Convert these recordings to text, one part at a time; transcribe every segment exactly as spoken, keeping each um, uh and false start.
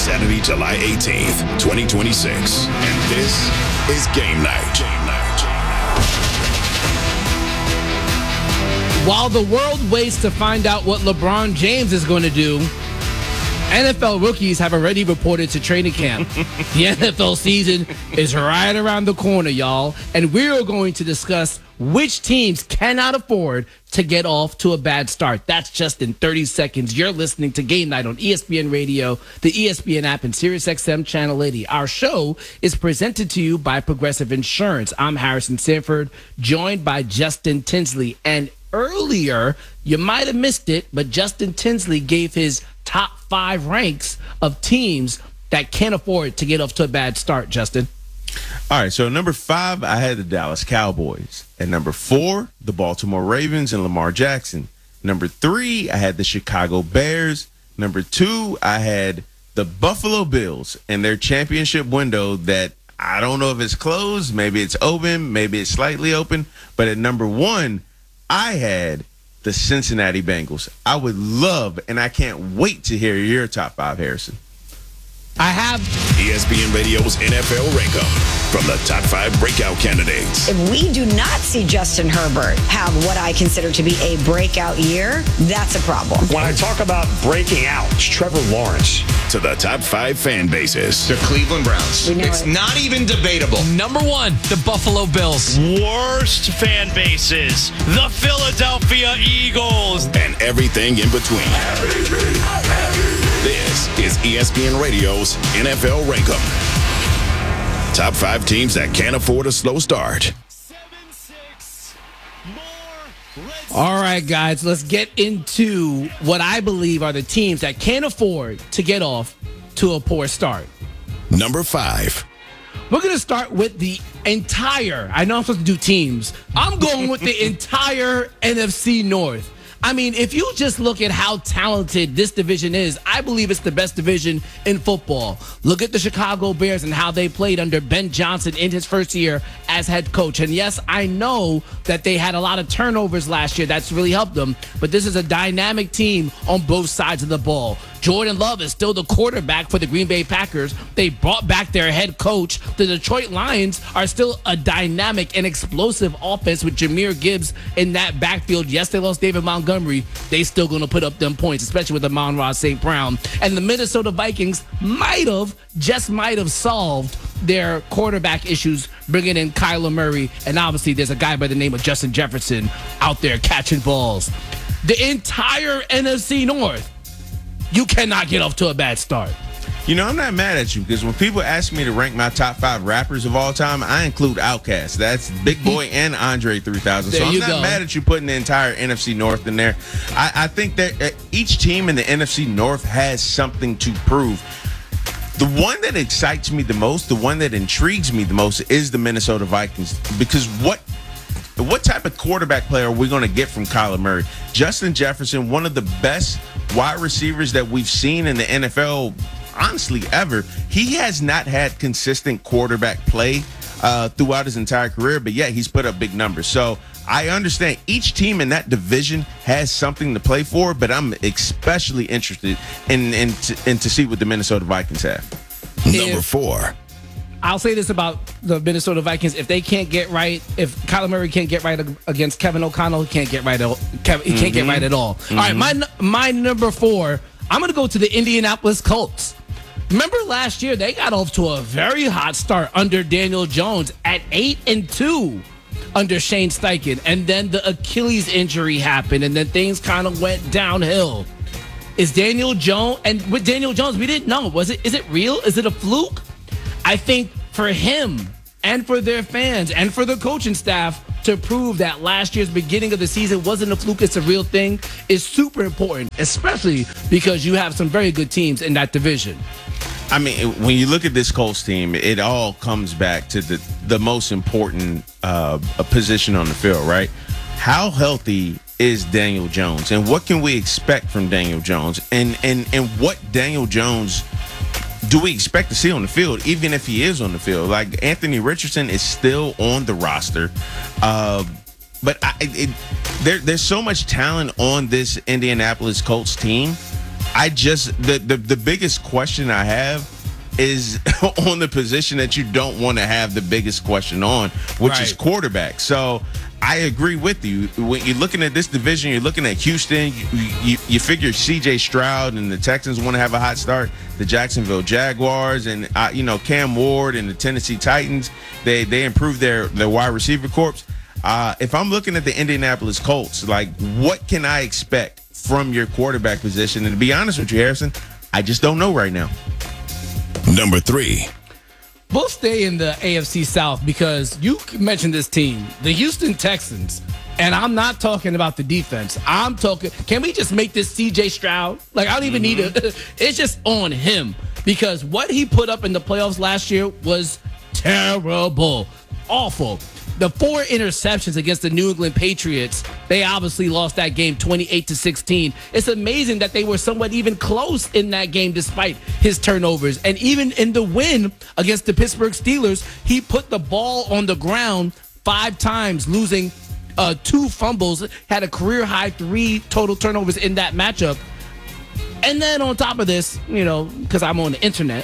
Saturday, July eighteenth, twenty twenty-six. And this is Game Night. Game Night. While the world waits to find out what LeBron James is going to do, N F L rookies have already reported to training camp. The N F L season is right around the corner, y'all, and we're going to discuss which teams cannot afford to get off to a bad start. That's just in thirty seconds. You're listening to Game Night on E S P N Radio, the E S P N app, and SiriusXM Channel eighty. Our show is presented to you by Progressive Insurance. I'm Harrison Sanford, joined by Justin Tinsley. And earlier, you might have missed it, but Justin Tinsley gave his top five ranks of teams that can't afford to get off to a bad start, Justin. All right, so number five, I had the Dallas Cowboys. At number four, the Baltimore Ravens and Lamar Jackson. Number three, I had the Chicago Bears. Number two, I had the Buffalo Bills and their championship window that I don't know if it's closed, maybe it's open, maybe it's slightly open. But at number one, I had the Cincinnati Bengals. I would love, and I can't wait to hear your top five, Harrison. I have E S P N Radio's N F L Rank-Up from the top five breakout candidates. If we do not see Justin Herbert have what I consider to be a breakout year, that's a problem. When I talk about breaking out, it's Trevor Lawrence. To the top five fan bases. The Cleveland Browns. It's it. not even debatable. Number one, the Buffalo Bills. Worst fan bases, the Philadelphia Eagles. And everything in between. This is E S P N Radio's N F L Rank-Up. Top five teams that can't afford a slow start. All right, guys, let's get into what I believe are the teams that can't afford to get off to a poor start. Number five. We're going to start with the entire, I know I'm supposed to do teams. I'm going with the entire N F C North. I mean, if you just look at how talented this division is, I believe it's the best division in football. Look at the Chicago Bears and how they played under Ben Johnson in his first year as head coach. And yes, I know that they had a lot of turnovers last year. That's really helped them. But this is a dynamic team on both sides of the ball. Jordan Love is still the quarterback for the Green Bay Packers. They brought back their head coach. The Detroit Lions are still a dynamic and explosive offense with Jahmyr Gibbs in that backfield. Yes, they lost David Montgomery. They still going to put up them points, especially with Amon-Ra Saint Brown. And the Minnesota Vikings might have, just might have solved their quarterback issues, bringing in Kyler Murray. And obviously there's a guy by the name of Justin Jefferson out there catching balls. The entire N F C North, you cannot get off to a bad start. You know, I'm not mad at you because when people ask me to rank my top five rappers of all time, I include Outkast. That's Big Boy and Andre three thousand. So There I'm you not go. mad at you putting the entire N F C North in there. I, I think that uh, each team in the N F C North has something to prove. The one that excites me the most, the one that intrigues me the most is the Minnesota Vikings, because what What type of quarterback player are we going to get from Kyler Murray? Justin Jefferson, one of the best wide receivers that we've seen in the N F L, honestly, ever. He has not had consistent quarterback play uh, throughout his entire career, but yet he's put up big numbers. So I understand each team in that division has something to play for, but I'm especially interested in, in, to, in to see what the Minnesota Vikings have. Number four. I'll say this about the Minnesota Vikings. If they can't get right, if Kyler Murray can't get right against Kevin O'Connell, he can't get right at, he can't mm-hmm. get right at all. Mm-hmm. All right, my my number four, I'm going to go to the Indianapolis Colts. Remember last year, they got off to a very hot start under Daniel Jones at eight and two under Shane Steichen. And then the Achilles injury happened, and then things kind of went downhill. Is Daniel Jones, and with Daniel Jones, we didn't know. Was it? Is it real? Is it a fluke? I think for him and for their fans and for the coaching staff to prove that last year's beginning of the season wasn't a fluke, it's a real thing, is super important, especially because you have some very good teams in that division. I mean, when you look at this Colts team, it all comes back to the, the most important uh, position on the field, right? How healthy is Daniel Jones, and what can we expect from Daniel Jones, and and and what Daniel Jones do we expect to see on the field, even if he is on the field? Like, Anthony Richardson is still on the roster, uh, but I, it, there, there's so much talent on this Indianapolis Colts team. I just the, the the biggest question I have is on the position that you don't want to have the biggest question on, which right. is quarterback. So I agree with you. When you're looking at this division, you're looking at Houston. You, you, you figure C J Stroud and the Texans want to have a hot start. The Jacksonville Jaguars and uh, you know Cam Ward and the Tennessee Titans, they they improved their their wide receiver corps. Uh, if I'm looking at the Indianapolis Colts, like what can I expect from your quarterback position? And to be honest with you, Harrison, I just don't know right now. Number three. We'll stay in the A F C South because you mentioned this team, the Houston Texans, and I'm not talking about the defense. I'm talking, can we just make this C J Stroud? Like, I don't even mm-hmm. need a, it's just on him because what he put up in the playoffs last year was terrible, awful. The four interceptions against the New England Patriots, they obviously lost that game twenty-eight to sixteen. It's amazing that they were somewhat even close in that game despite his turnovers. And even in the win against the Pittsburgh Steelers, he put the ball on the ground five times, losing uh, two fumbles, had a career-high three total turnovers in that matchup. And then on top of this, you know, because I'm on the internet,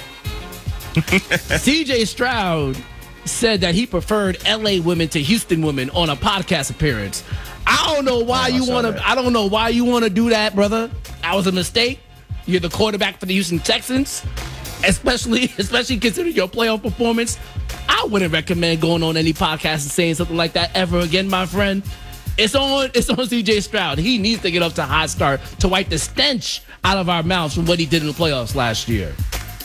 C J Stroud said that he preferred L A women to Houston women on a podcast appearance. I don't know why oh, you want to. I don't know why you want to do that, brother. That was a mistake. You're the quarterback for the Houston Texans, especially especially considering your playoff performance. I wouldn't recommend going on any podcast and saying something like that ever again, my friend. It's on. It's on C J Stroud. He needs to get up to a hot start to wipe the stench out of our mouths from what he did in the playoffs last year.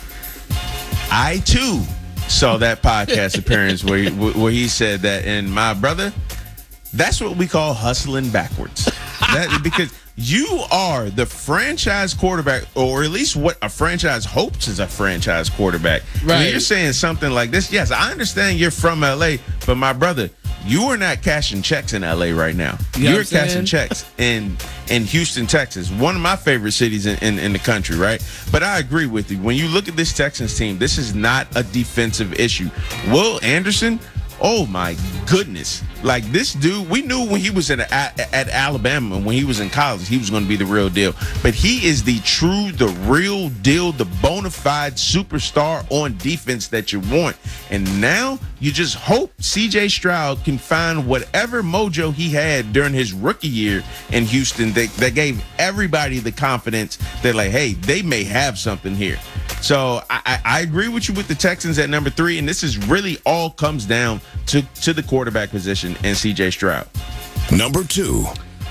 I too saw that podcast appearance where he, where he said that, and my brother, that's what we call hustling backwards. That, because you are the franchise quarterback, or at least what a franchise hopes is a franchise quarterback. Right. When you're saying something like this, yes, I understand you're from L A, but my brother, you are not cashing checks in L A right now. You know You're cashing checks in in Houston, Texas, one of my favorite cities in, in, in the country, right? But I agree with you. When you look at this Texans team, this is not a defensive issue. Will Anderson, oh my goodness. Like this dude, we knew when he was at, at, at Alabama, when he was in college, he was going to be the real deal. But he is the true, the real deal, the bona fide superstar on defense that you want. And now you just hope C J Stroud can find whatever mojo he had during his rookie year in Houston that, that gave everybody the confidence that, like, hey, they may have something here. So I, I, I agree with you with the Texans at number three, and this is really all comes down to, to the quarterback position and C J Stroud. Number two.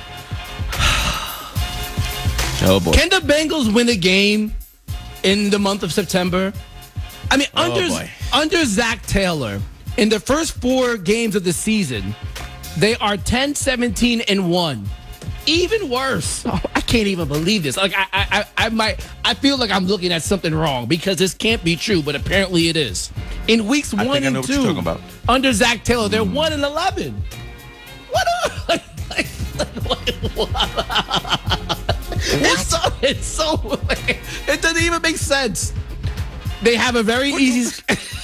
Oh, boy. Can the Bengals win a game in the month of September? I mean, oh, under, boy. under Zach Taylor, in the first four games of the season, they are ten, seventeen, and one. Even worse. Oh, I can't even believe this. Like I, I, I might. I feel like I'm looking at something wrong because this can't be true, but apparently it is. In weeks I one think I know and what you're two, talking about. under Zach Taylor, they're mm. one and eleven. What? A, like, like, like, what? It's so. It's so. Like, it doesn't even make sense. They have a very what? easy.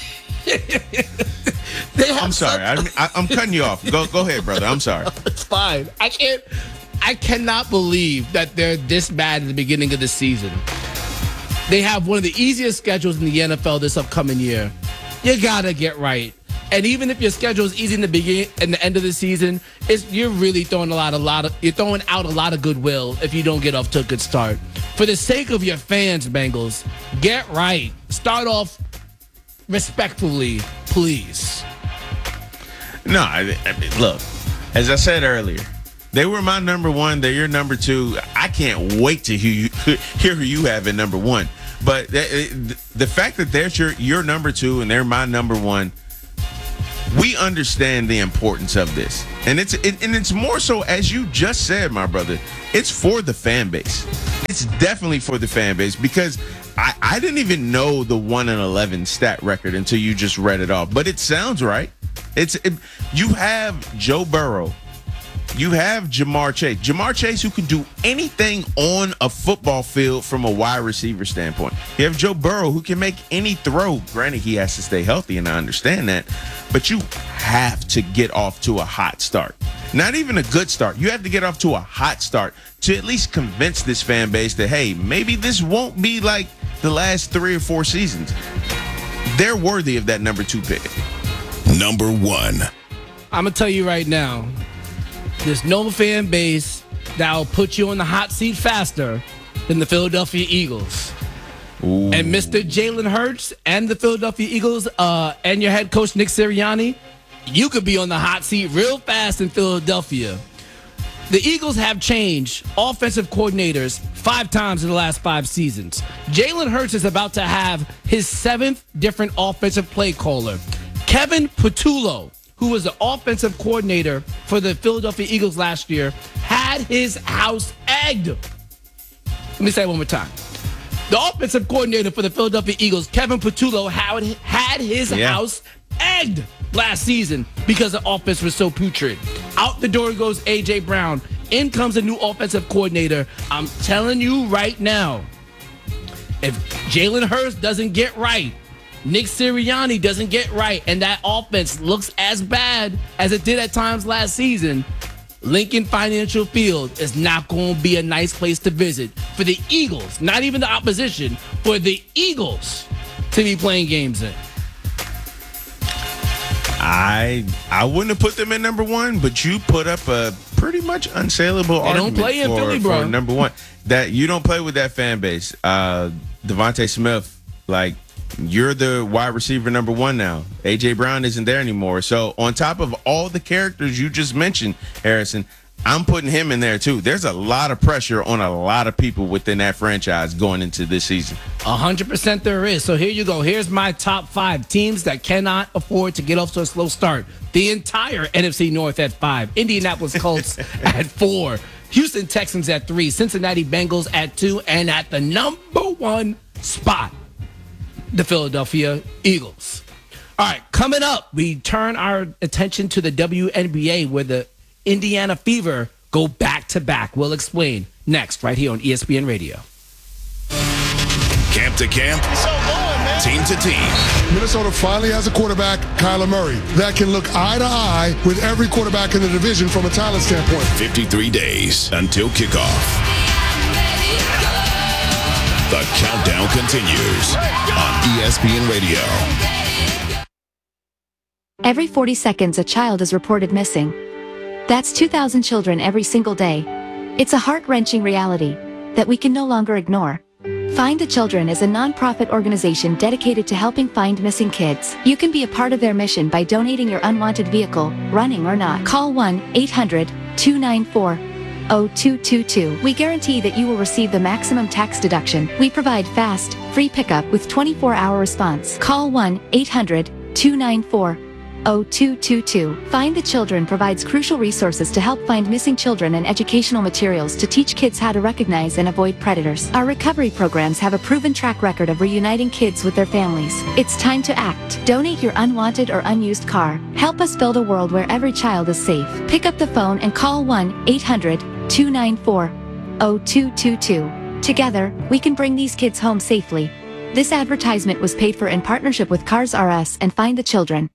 they have I'm sorry. Some, I, I, I'm cutting you off. Go, go ahead, brother. I'm sorry. It's fine. I can't. I cannot believe that they're this bad at the beginning of the season. They have one of the easiest schedules in the N F L this upcoming year. You gotta get right. And even if your schedule is easy in the beginning and the end of the season, it's you're really throwing a lot, a lot of you're throwing out a lot of goodwill if you don't get off to a good start. For the sake of your fans, Bengals, get right. Start off respectfully, please. No, I, I mean, look, as I said earlier, they were my number one. They're your number two. I can't wait to hear you, hear who you have at number one. But the, the fact that they're your, your number two and they're my number one, we understand the importance of this. And it's it, and it's more so, as you just said, my brother, it's for the fan base. It's definitely for the fan base because I, I didn't even know the one and eleven stat record until you just read it off. But it sounds right. It's it, you have Joe Burrow. You have Jamar Chase. Jamar Chase, who can do anything on a football field from a wide receiver standpoint. You have Joe Burrow, who can make any throw. Granted, he has to stay healthy, and I understand that. But you have to get off to a hot start. Not even a good start. You have to get off to a hot start to at least convince this fan base that, hey, maybe this won't be like the last three or four seasons. They're worthy of that number two pick. Number one. I'm going to tell you right now, there's no fan base that will put you on the hot seat faster than the Philadelphia Eagles. Ooh. And Mister Jalen Hurts and the Philadelphia Eagles uh, and your head coach, Nick Sirianni, you could be on the hot seat real fast in Philadelphia. The Eagles have changed offensive coordinators five times in the last five seasons. Jalen Hurts is about to have his seventh different offensive play caller. Kevin Patullo, who was the offensive coordinator for the Philadelphia Eagles last year, had his house egged. Let me say it one more time. The offensive coordinator for the Philadelphia Eagles, Kevin Patullo, had, had his yeah. house egged last season because the offense was so putrid. Out the door goes A J. Brown. In comes a new offensive coordinator. I'm telling you right now, if Jalen Hurts doesn't get right, Nick Sirianni doesn't get right, and that offense looks as bad as it did at times last season, Lincoln Financial Field is not going to be a nice place to visit for the Eagles, not even the opposition, for the Eagles to be playing games in. I I wouldn't have put them in number one, but you put up a pretty much unsaleable they argument don't play in for, Philly, bro. for number one. That you don't play with that fan base. Uh, Devontae Smith, like, you're the wide receiver number one now. A J. Brown isn't there anymore. So on top of all the characters you just mentioned, Harrison, I'm putting him in there too. There's a lot of pressure on a lot of people within that franchise going into this season. one hundred percent there is. So here you go. Here's my top five teams that cannot afford to get off to a slow start. The entire N F C North at five. Indianapolis Colts at four. Houston Texans at three. Cincinnati Bengals at two. And at the number one spot, the Philadelphia Eagles. All right, coming up, we turn our attention to the W N B A where the Indiana Fever go back to back. We'll explain next right here on E S P N Radio. Camp to camp, team to team. Minnesota finally has a quarterback, Kyler Murray, that can look eye to eye with every quarterback in the division from a talent standpoint. fifty-three days until kickoff. The countdown continues on E S P N Radio. Every forty seconds, a child is reported missing. That's two thousand children every single day. It's a heart-wrenching reality that we can no longer ignore. Find the Children is a non-profit organization dedicated to helping find missing kids. You can be a part of their mission by donating your unwanted vehicle, running or not. Call one eight hundred two nine four oh two two two. We guarantee that you will receive the maximum tax deduction. We provide fast, free pickup with twenty-four hour response. Call one eight hundred two nine four oh two two two. Find the Children provides crucial resources to help find missing children and educational materials to teach kids how to recognize and avoid predators. Our recovery programs have a proven track record of reuniting kids with their families. It's time to act. Donate your unwanted or unused car. Help us build a world where every child is safe. Pick up the phone and call one eight hundred two nine four oh two two two. Together, we can bring these kids home safely. This advertisement was paid for in partnership with Cars R Us and Find the Children.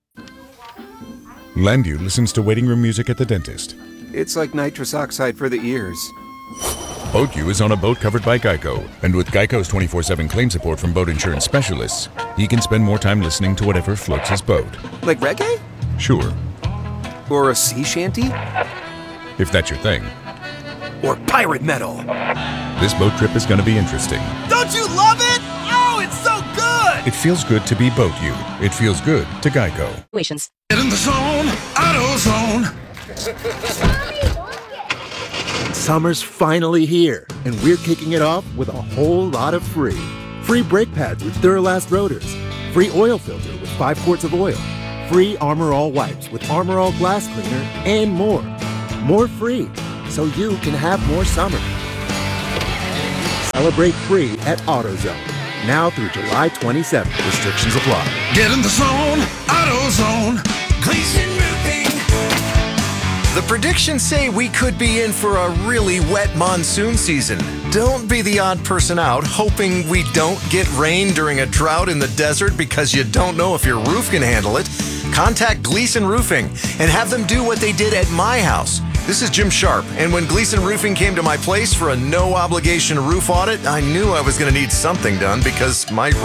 Landu listens to waiting room music at the dentist. It's like nitrous oxide for the ears. BoatU is on a boat covered by Geico, and with Geico's twenty-four seven claim support from boat insurance specialists, he can spend more time listening to whatever floats his boat. Like reggae? Sure. Or a sea shanty? If that's your thing. Or pirate metal. This boat trip is going to be interesting. Don't you love it? Oh, it's so good! It feels good to be BoatU. It feels good to Geico. Get in the zone, auto zone. Summer's finally here, and we're kicking it off with a whole lot of free. Free brake pads with Duralast rotors. Free oil filter with five quarts of oil. Free Armor All wipes with Armor All glass cleaner, and more. More free, so you can have more summer. Celebrate free at AutoZone. Now through July twenty-seventh. Restrictions apply. Get in the zone, AutoZone. Gleason Roofing. The predictions say we could be in for a really wet monsoon season. Don't be the odd person out hoping we don't get rain during a drought in the desert because you don't know if your roof can handle it. Contact Gleason Roofing and have them do what they did at my house. This is Jim Sharp, and when Gleason Roofing came to my place for a no-obligation roof audit, I knew I was going to need something done because my